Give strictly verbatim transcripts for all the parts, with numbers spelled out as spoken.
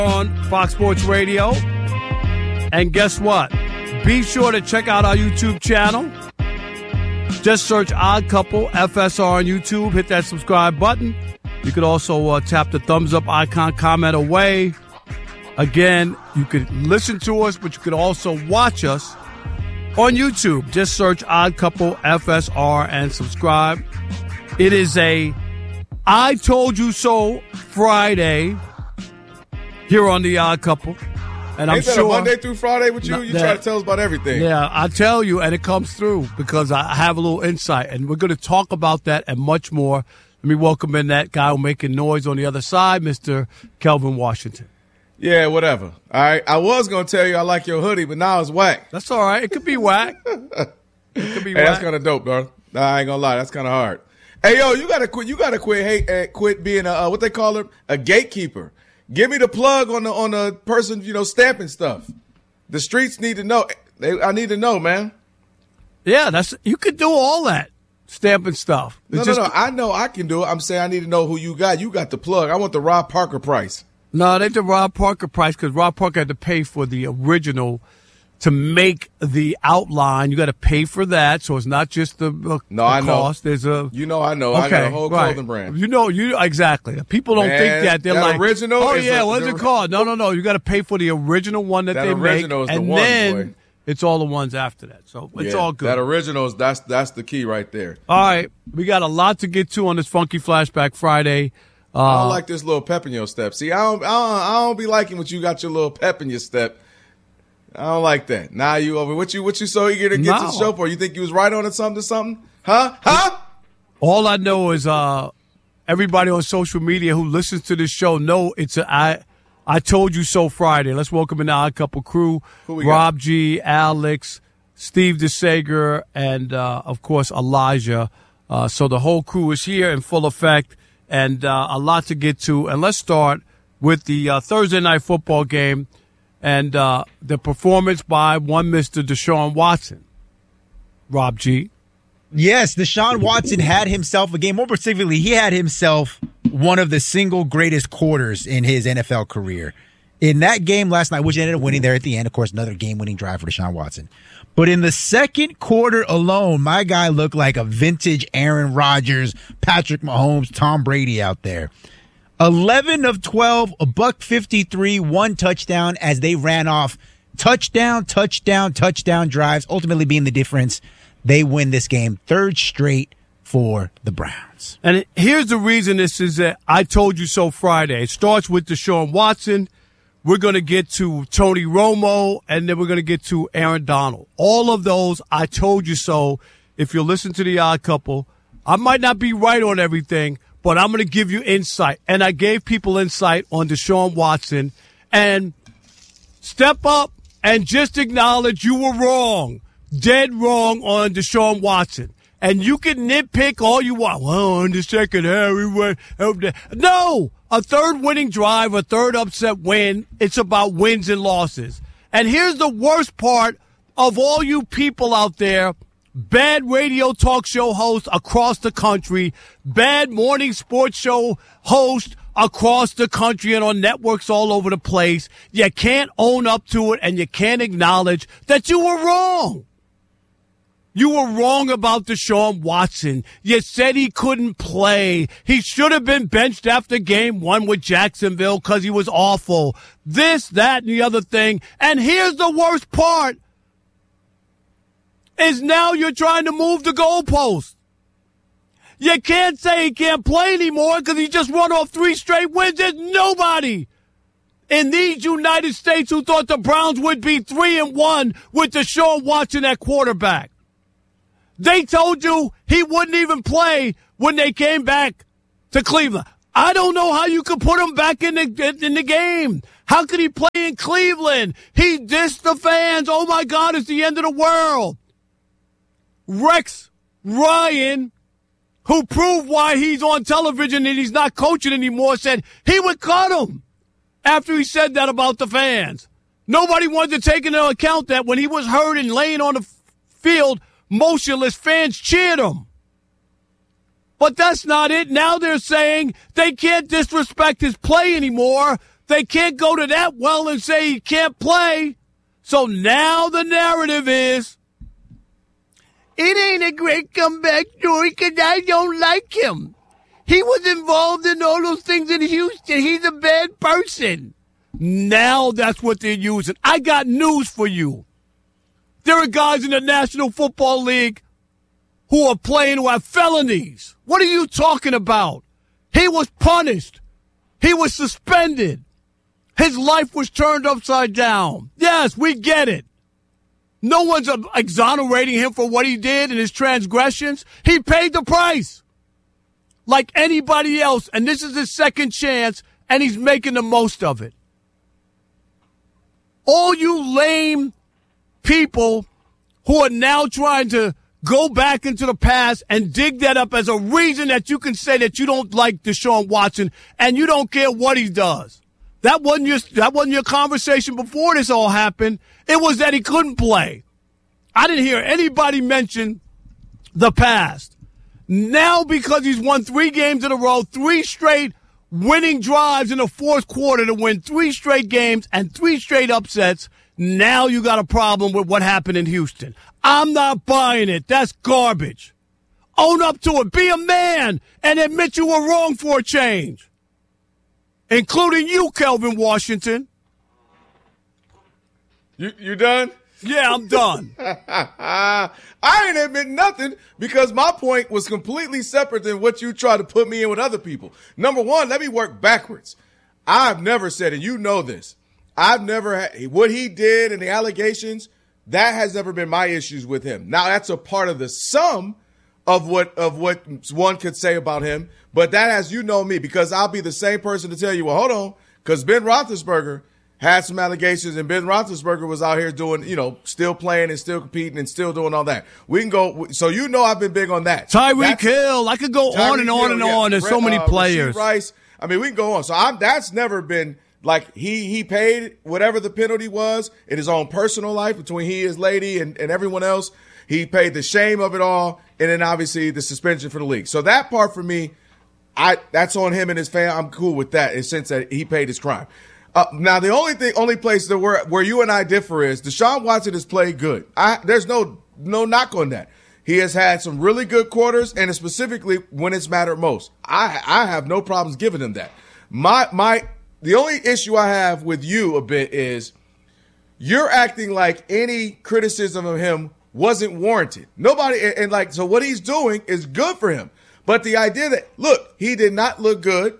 On Fox Sports Radio. And guess what? Be sure to check out our YouTube channel. Just search Odd Couple F S R on YouTube. Hit that subscribe button. You could also uh, tap the thumbs up icon, comment away. Again, you could listen to us, but you could also watch us on YouTube. Just search Odd Couple F S R and subscribe. It is a I Told You So Friday here on the Odd Couple. And I'm Ain't that sure a Monday through Friday with you? You that, try to tell us about everything. Yeah, I tell you, and it comes through because I have a little insight. And we're going to talk about that and much more. Let me welcome in that guy making noise on the other side, Mister Kelvin Washington. Yeah, whatever. All right. I was going to tell you I like your hoodie, but now it's whack. That's all right. It could be whack. It could be hey, whack. That's kind of dope, bro. Nah, I ain't going to lie. That's kind of hard. Hey, yo, you got to quit. You got to quit hey, uh, quit being a, uh, what they call it, a gatekeeper. Give me the plug on the on the person, you know, stamping stuff. The streets need to know. They, I need to know, man. Yeah, that's you could do all that. Stamping stuff. It's No, just, no, no. I know I can do it. I'm saying I need to know who you got. You got the plug. I want the Rob Parker price. No, they did Rob Parker price because Rob Parker had to pay for the original to make the outline. You got to pay for that, so it's not just the, uh, no, the I know. cost. There's a you know I know. Okay, I got a whole clothing right. brand. You know you exactly. People don't Man, think that they're that like original. Oh is yeah, a, what's the, it called? No, no, no. You got to pay for the original one that, that they make, original is the and one, then boy. it's all the ones after that. So it's yeah, all good. That original is that's that's the key right there. All right, we got a lot to get to on this Funky Flashback Friday. Uh, I don't like this little pep in your step. See, I don't, I don't, I don't be liking what you got your little pep in your step. I don't like that. Now you over. What you, what you so eager to get no. to the show for? You think you was right on it, something, something? Huh? Huh? All I know is uh, everybody on social media who listens to this show know it's a I. I Told You So Friday. Let's welcome in the Odd Couple crew. Who we Rob got? G, Alex, Steve DeSager, and, uh, of course, Elijah. Uh, so the whole crew is here in full effect, and uh, a lot to get to. And let's start with the uh, Thursday night football game and uh, the performance by one Mister Deshaun Watson. Rob G. Yes, Deshaun Watson had himself a game. More specifically, he had himself one of the single greatest quarters in his N F L career. In that game last night, which ended up winning there at the end, of course, another game-winning drive for Deshaun Watson. But in the second quarter alone, my guy looked like a vintage Aaron Rodgers, Patrick Mahomes, Tom Brady out there. eleven of twelve, a buck fifty-three, one touchdown as they ran off touchdown, touchdown, touchdown drives, ultimately being the difference. They win this game, third straight for the Browns. And it, here's the reason this is a I Told You So Friday. It starts with Deshaun Watson. We're going to get to Tony Romo, and then we're going to get to Aaron Donald. All of those, I told you so. If you listen to the Odd Couple, I might not be right on everything, but I'm going to give you insight. And I gave people insight on Deshaun Watson. And step up and just acknowledge you were wrong. Dead wrong on Deshaun Watson. And you can nitpick all you want. Well, in the second half, we went. No! A third winning drive, a third upset win. It's about wins and losses. And here's the worst part of all you people out there, bad radio talk show hosts across the country, bad morning sports show hosts across the country and on networks all over the place. You can't own up to it and you can't acknowledge that you were wrong. You were wrong about Deshaun Watson. You said he couldn't play. He should have been benched after game one with Jacksonville because he was awful. This, that, and the other thing. And here's the worst part, is now you're trying to move the goalpost. You can't say he can't play anymore because he just won off three straight wins. There's nobody in these United States who thought the Browns would be three and one with Deshaun Watson at quarterback. They told you he wouldn't even play when they came back to Cleveland. I don't know how you could put him back in the in the game. How could he play in Cleveland? He dissed the fans. Oh, my God, it's the end of the world. Rex Ryan, who proved why he's on television and he's not coaching anymore, said he would cut him after he said that about the fans. Nobody wanted to take into account that when he was hurt and laying on the field, motionless, fans cheered him. But that's not it. Now they're saying they can't disrespect his play anymore. they can't go to that well and say he can't play. So now the narrative is, it ain't a great comeback story because I don't like him. He was involved in all those things in Houston. He's a bad person. Now that's what they're using. I got news for you. There are guys in the National Football League who are playing who have felonies. What are you talking about? He was punished. He was suspended. His life was turned upside down. Yes, we get it. No one's exonerating him for what he did and his transgressions. He paid the price like anybody else, and this is his second chance, and he's making the most of it. All you lame people who are now trying to go back into the past and dig that up as a reason that you can say that you don't like Deshaun Watson and you don't care what he does. That wasn't your, that wasn't your conversation before this all happened. It was that he couldn't play. I didn't hear anybody mention the past. Now, because he's won three games in a row, three straight winning drives in the fourth quarter to win three straight games and three straight upsets, now you got a problem with what happened in Houston. I'm not buying it. That's garbage. Own up to it. Be a man and admit you were wrong for a change. Including you, Kelvin Washington. You you done? Yeah, I'm done. I ain't admit nothing because my point was completely separate than what you try to put me in with other people. Number one, let me work backwards. I've never said, and you know this, I've never had what he did and the allegations. That has never been my issues with him. Now that's a part of the sum of what of what one could say about him. But that, as you know me, because I'll be the same person to tell you, well, hold on, because Ben Roethlisberger had some allegations, and Ben Roethlisberger was out here doing, you know, still playing and still competing and still doing all that. We can go. So you know I've been big on that. Tyreek Hill. I could go Tyreek on and on Hill, and yeah. on. There's so many uh, players. Rasheed Rice. I mean, we can go on. So I'm, that's never been like he he paid whatever the penalty was in his own personal life between he, his lady, and, and everyone else. He paid the shame of it all, and then obviously the suspension for the league. So that part for me, I that's on him and his family. I'm cool with that in the sense that he paid his crime. Uh, now, the only thing, only place that where where you and I differ is Deshaun Watson has played good. I, there's no no knock on that. He has had some really good quarters, and specifically when it's mattered most. I I have no problems giving him that. My my the only issue I have with you a bit is you're acting like any criticism of him wasn't warranted. Nobody and, and like so what he's doing is good for him. But the idea that look, he did not look good.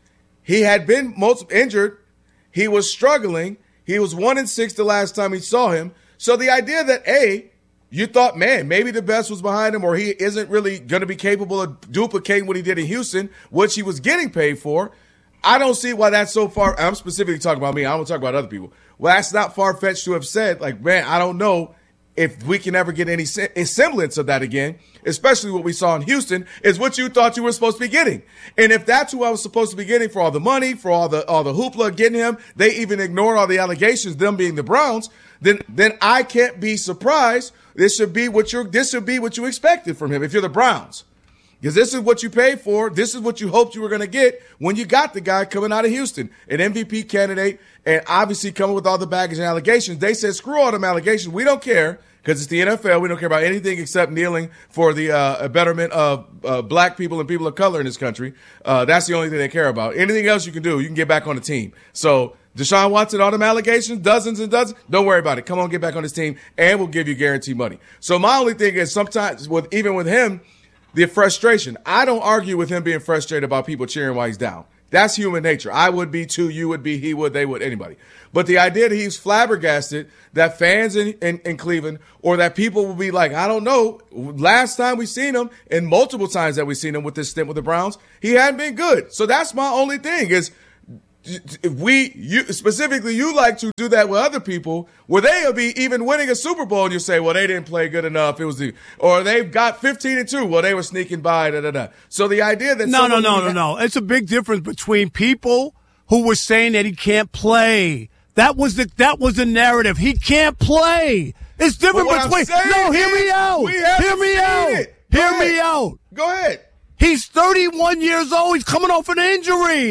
He had been most injured. He was struggling. He was one and six the last time he saw him. So the idea that, A, you thought, man, maybe the best was behind him or he isn't really going to be capable of duplicating what he did in Houston, which he was getting paid for. I don't see why that's so far. I'm specifically talking about me. I don't talk about other people. Well, that's not far-fetched to have said, like, man, I don't know if we can ever get any semblance of that again, especially what we saw in Houston, is what you thought you were supposed to be getting. And if that's who I was supposed to be getting for all the money, for all the all the hoopla getting him, they even ignored all the allegations, them being the Browns, then then I can't be surprised. This should be what you're this should be what you expected from him if you're the Browns. Because this is what you paid for. This is what you hoped you were going to get when you got the guy coming out of Houston, an M V P candidate, and obviously coming with all the baggage and allegations. They said, screw all them allegations. We don't care because it's the N F L. We don't care about anything except kneeling for the uh, betterment of uh, black people and people of color in this country. Uh, that's the only thing they care about. Anything else you can do, you can get back on the team. So Deshaun Watson, all them allegations, dozens and dozens, don't worry about it. Come on, get back on this team, and we'll give you guaranteed money. So my only thing is sometimes, with even with him, the frustration. I don't argue with him being frustrated about people cheering while he's down. That's human nature. I would be too. You would be. He would. They would. Anybody. But the idea that he's flabbergasted that fans in, in, in Cleveland or that people will be like, I don't know. Last time we seen him and multiple times that we've seen him with this stint with the Browns, he hadn't been good. So that's my only thing is if we, you specifically, you like to do that with other people where they'll be even winning a Super Bowl and you say, well, they didn't play good enough. It was the, or they've got fifteen and two. Well, they were sneaking by, da, da, da. So the idea that. No, no, no, no, no. It's a big difference between people who were saying that he can't play. That was the, that was the narrative. He can't play. It's different between. No, hear me out. Hear me out. Hear me out. Go ahead. He's thirty-one years old. He's coming off an injury.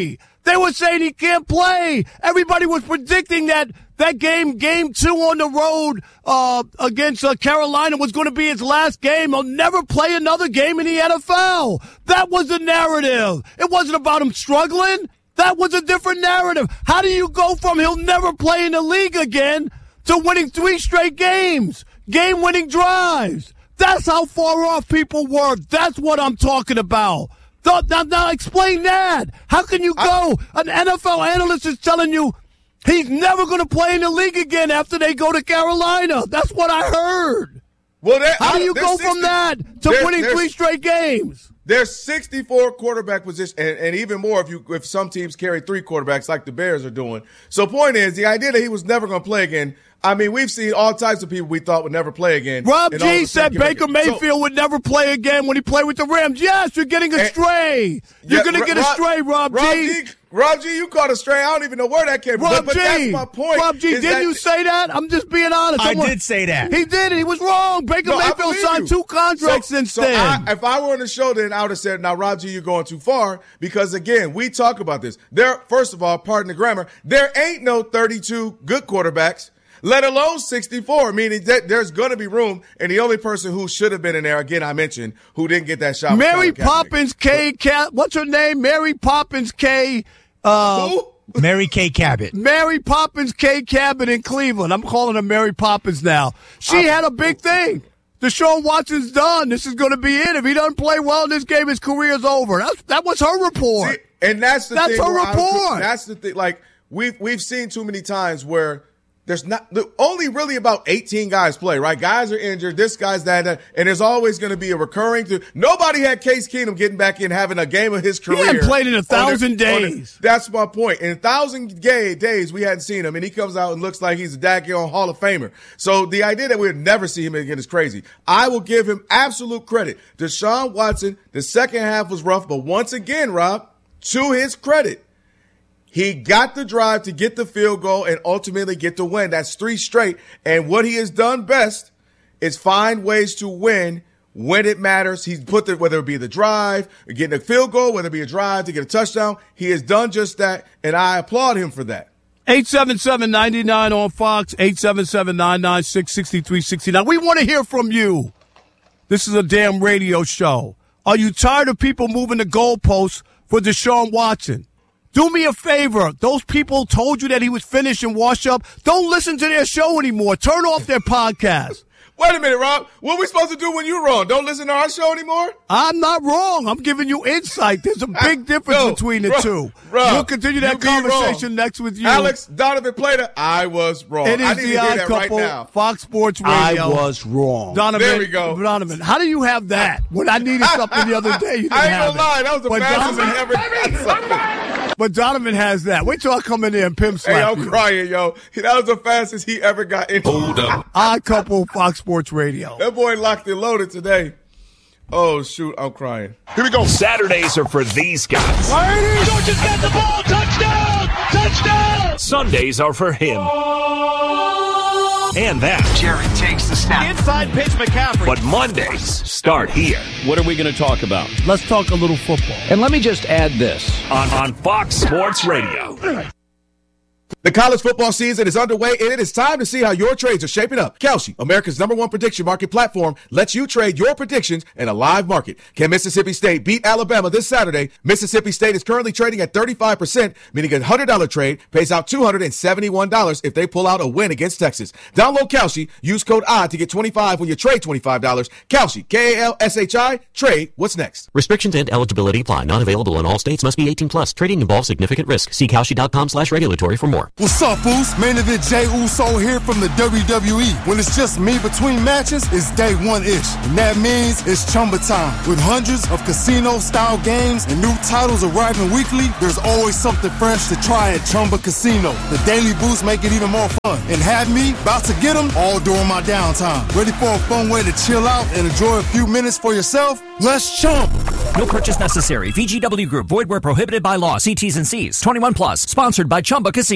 They were saying he can't play. Everybody was predicting that that game, game two on the road uh, against uh, Carolina was going to be his last game. He'll never play another game in the N F L. That was the narrative. It wasn't about him struggling. That was a different narrative. How do you go from he'll never play in the league again to winning three straight games, game-winning drives? That's how far off people were. That's what I'm talking about. Now, now, now explain that. How can you go? An N F L analyst is telling you he's never going to play in the league again after they go to Carolina. That's what I heard. Well, that, how do you go sixty, from that to winning three straight games? There's sixty-four quarterback positions, and, and even more if you if some teams carry three quarterbacks like the Bears are doing. So point is, the idea that he was never going to play again, I mean, we've seen all types of people we thought would never play again. Rob G said Baker Mayfield so, would never play again when he played with the Rams. Yes, you're getting astray. And, you're yeah, going to get astray, Rob, Rob G. G. Rob G, you caught astray. I don't even know where that came from. Rob but, but G. that's my point. Rob G, didn't you say that? I'm just being honest. I Someone, did say that. He did. He was wrong. Baker no, Mayfield signed two contracts so, since so then. I, if I were on the show, then I would have said, now, Rob G, you're going too far. Because, again, we talk about this. There, first of all, pardon the grammar, there ain't no thirty-two good quarterbacks, let alone sixty-four, meaning that there's going to be room. And the only person who should have been in there, again, I mentioned, who didn't get that shot. Mary Poppins K. Cat. What's her name? Mary Poppins K. Uh, who? Mary Kay Cabot. Mary Poppins K. Cabot in Cleveland. I'm calling her Mary Poppins now. She I'm, had a big thing. Deshaun Watson's done. This is going to be it. If he doesn't play well in this game, his career's over. That's, that was her report. See, and that's the that's thing. That's her report. Was, that's the thing. Like, we've, we've seen too many times where there's not only really about eighteen guys play, right? Guys are injured. This guy's that, that and there's always going to be a recurring. To, nobody had Case Keenum getting back in, having a game of his career. He hadn't played in a thousand their, days. Their, that's my point. In a thousand gay days, we hadn't seen him, and he comes out and looks like he's a daggone Hall of Famer. So the idea that we'd never see him again is crazy. I will give him absolute credit. Deshaun Watson, the second half was rough, but once again, Rob, to his credit, he got the drive to get the field goal and ultimately get the win. That's three straight. And what he has done best is find ways to win when it matters. He's put the, whether it be the drive, getting a field goal, whether it be a drive to get a touchdown. He has done just that, and I applaud him for that. eight seven seven, nine nine on Fox, eight seven seven, nine nine six, six three six nine. We want to hear from you. This is a damn radio show. Are you tired of people moving the goalposts for Deshaun Watson? Do me a favor. Those people told you that he was finished and washed up. Don't listen to their show anymore. Turn off their podcast. Wait a minute, Rob. What are we supposed to do when you're wrong? Don't listen to our show anymore? I'm not wrong. I'm giving you insight. There's a big difference no, between the Rob, two. Rob, we'll continue that conversation next with you. Alex Donovan Plater, I was wrong. It is I need the to hear Odd that Couple, right now. Fox Sports Radio. I was wrong. Donovan, there we go. Donovan, how do you have that? When I needed something the other day, you didn't I ain't have gonna lie. That was the but fastest Donovan, he ever got something. But Donovan has that. Wait till I come in there and pimp slap Hey, I'm you. crying, yo. That was the fastest he ever got in. Hold up. Odd Couple, Fox Sports Radio. That boy locked and loaded today. Oh, shoot. I'm crying. Here we go. Saturdays are for these guys. Georgia's got the ball. Touchdown. Touchdown. Sundays are for him. And that. Jerry takes the snap. Inside pitch, McCaffrey. But Mondays start here. What are we going to talk about? Let's talk a little football. And let me just add this. On, on Fox Sports Radio. The college football season is underway, and it is time to see how your trades are shaping up. Kalshi, America's number one prediction market platform, lets you trade your predictions in a live market. Can Mississippi State beat Alabama this Saturday? Mississippi State is currently trading at thirty-five percent, meaning a one hundred dollars trade pays out two hundred seventy-one dollars if they pull out a win against Texas. Download Kalshi, use code O D D to get twenty-five dollars when you trade twenty-five dollars. Kalshi, K A L S H I, trade what's next. Restrictions and eligibility apply. Not available in all states. Must be eighteen plus. Trading involves significant risk. See Kalshi.com slash regulatory for more. What's up, fools? Main event Jey Uso here from the W W E. When it's just me between matches, it's day one-ish. And that means it's Chumba time. With hundreds of casino-style games and new titles arriving weekly, there's always something fresh to try at Chumba Casino. The daily boosts make it even more fun. And have me about to get them all during my downtime. Ready for a fun way to chill out and enjoy a few minutes for yourself? Let's Chumba. No purchase necessary. V G W Group. Void where prohibited by law. See T's and C's. twenty-one plus. Sponsored by Chumba Casino.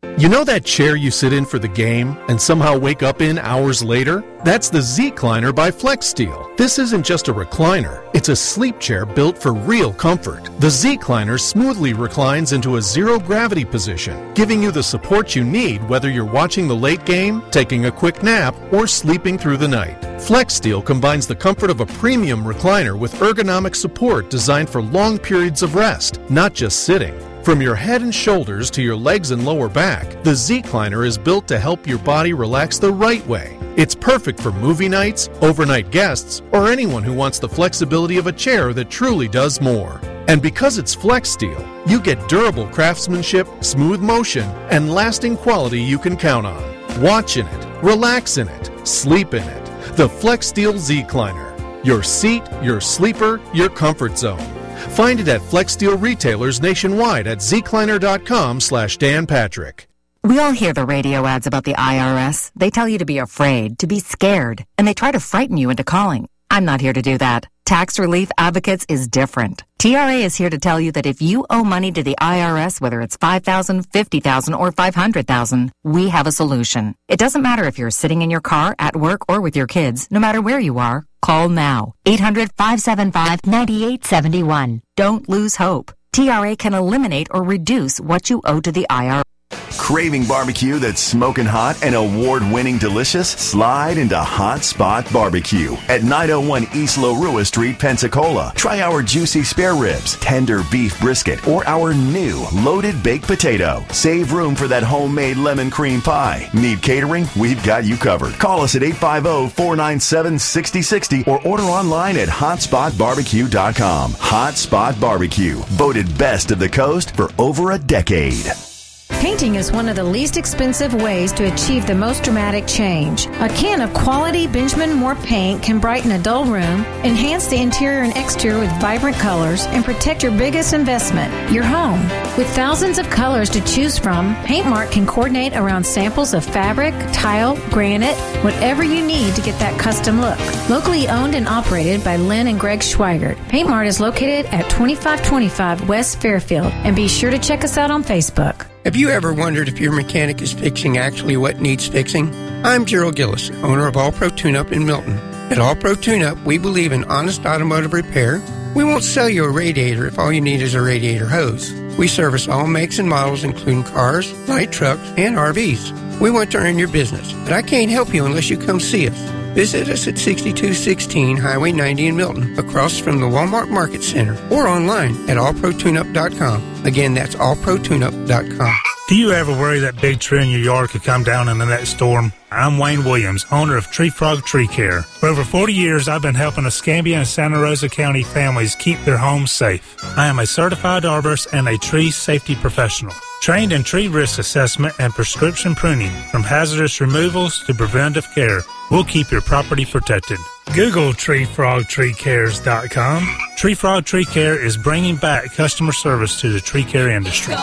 You know that chair you sit in for the game and somehow wake up in hours later? That's the Z-Cliner by FlexSteel. This isn't just a recliner. It's a sleep chair built for real comfort. The Z-Cliner smoothly reclines into a zero-gravity position, giving you the support you need whether you're watching the late game, taking a quick nap, or sleeping through the night. FlexSteel combines the comfort of a premium recliner with ergonomic support designed for long periods of rest, not just sitting. From your head and shoulders to your legs and lower back, the Z-Cliner is built to help your body relax the right way. It's perfect for movie nights, overnight guests, or anyone who wants the flexibility of a chair that truly does more. And because it's FlexSteel, you get durable craftsmanship, smooth motion, and lasting quality you can count on. Watch in it, relax in it, sleep in it. The FlexSteel Z-Cliner. Your seat, your sleeper, your comfort zone. Find it at FlexSteel retailers nationwide at zcliner.com slash Dan Patrick. We all hear the radio ads about the I R S. They tell you to be afraid, to be scared, and they try to frighten you into calling. I'm not here to do that. Tax Relief Advocates is different. T R A is here to tell you that if you owe money to the I R S, whether it's five thousand dollars, fifty thousand dollars, or five hundred thousand dollars, we have a solution. It doesn't matter if you're sitting in your car, at work, or with your kids. No matter where you are, call now. eight hundred, five seven five, nine eight seven one. Don't lose hope. T R A can eliminate or reduce what you owe to the I R S. Craving barbecue that's smoking hot and award-winning delicious? Slide into Hot Spot Barbecue at nine oh one East Lorua Street, Pensacola. Try our juicy spare ribs, tender beef brisket, or our new loaded baked potato. Save room for that homemade lemon cream pie. Need catering? We've got you covered. Call us at eight five zero, four nine seven, six zero six zero or order online at hot spot barbecue dot com. Hot Spot Barbecue, voted best of the coast for over a decade. Painting is one of the least expensive ways to achieve the most dramatic change. A can of quality Benjamin Moore paint can brighten a dull room, enhance the interior and exterior with vibrant colors, and protect your biggest investment, your home. With thousands of colors to choose from, Paint Mart can coordinate around samples of fabric, tile, granite, whatever you need to get that custom look. Locally owned and operated by Lynn and Greg Schweigert, Paint Mart is located at twenty-five twenty-five West Fairfield, and be sure to check us out on Facebook. Have you ever wondered if your mechanic is fixing actually what needs fixing? I'm Gerald Gillis, owner of All Pro Tune-Up in Milton. At All Pro Tune-Up, we believe in honest automotive repair. We won't sell you a radiator if all you need is a radiator hose. We service all makes and models, including cars, light trucks, and R Vs. We want to earn your business, but I can't help you unless you come see us. Visit us at sixty-two sixteen Highway ninety in Milton, across from the Walmart Market Center, or online at all pro tune up dot com. Again, that's all pro tune up dot com. Do you ever worry that big tree in your yard could come down in the next storm? I'm Wayne Williams, owner of Tree Frog Tree Care. For over forty years, I've been helping Escambia and Santa Rosa County families keep their homes safe. I am a certified arborist and a tree safety professional, trained in tree risk assessment and prescription pruning, from hazardous removals to preventive care. We'll keep your property protected. Google tree frog tree cares dot com. Tree Frog Tree Care is bringing back customer service to the tree care industry.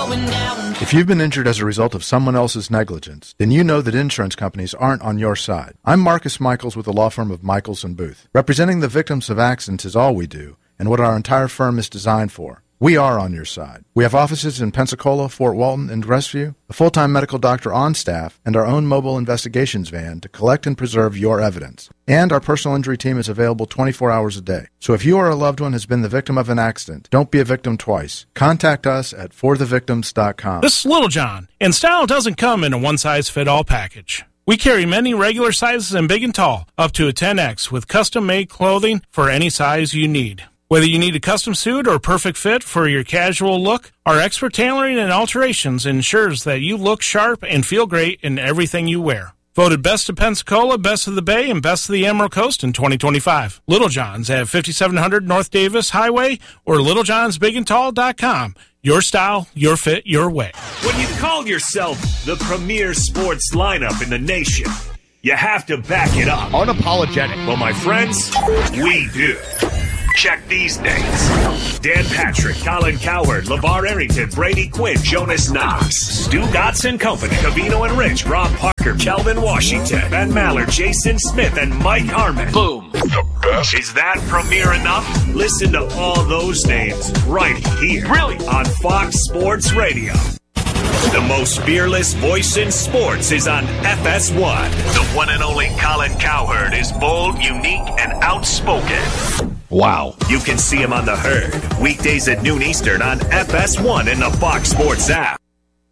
If you've been injured as a result of someone else's negligence, then you know that insurance companies aren't on your side. I'm Marcus Michaels with the law firm of Michaels and Booth. Representing the victims of accidents is all we do, and what our entire firm is designed for. We are on your side. We have offices in Pensacola, Fort Walton, and Crestview, a full-time medical doctor on staff, and our own mobile investigations van to collect and preserve your evidence. And our personal injury team is available twenty-four hours a day. So if you or a loved one has been the victim of an accident, don't be a victim twice. Contact us at for the victims dot com. This is Little John, and style doesn't come in a one-size-fit-all package. We carry many regular sizes and big and tall, up to a ten X, with custom-made clothing for any size you need. Whether you need a custom suit or a perfect fit for your casual look, our expert tailoring and alterations ensures that you look sharp and feel great in everything you wear. Voted Best of Pensacola, Best of the Bay, and Best of the Emerald Coast in twenty twenty-five. Little John's at fifty-seven hundred North Davis Highway or little johns big and tall dot com. Your style, your fit, your way. When you call yourself the premier sports lineup in the nation, you have to back it up. Unapologetic. Well, my friends, we do. Check these names: Dan Patrick, Colin Cowherd, LeVar Arrington, Brady Quinn, Jonas Knox, Stu Gotts and Company, Cavino and Rich, Rob Parker, Kelvin Washington, Ben Mallard, Jason Smith, and Mike Harmon. Boom. The best. Is that premier enough? Listen to all those names right here. Really? On Fox Sports Radio. The most fearless voice in sports is on F S one. The one and only Colin Cowherd is bold, unique, and outspoken. Wow. You can see him on The Herd, weekdays at noon Eastern on F S one and the Fox Sports app.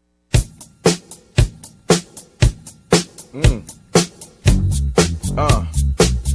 Mm. Uh.